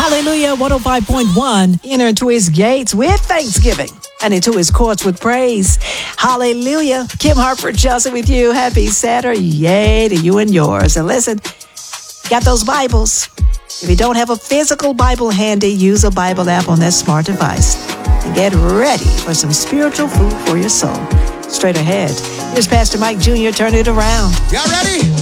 Hallelujah, 105.1. Enter into his gates with thanksgiving and into his courts with praise. Hallelujah. Kim Hartford Chelsea with you. Happy Saturday. Yay to you and yours. And listen, got those Bibles. If you don't have a physical Bible handy, use a Bible app on that smart device. And get ready for some spiritual food for your soul. Straight ahead, here's Pastor Mike Jr. Turn it around. Y'all ready?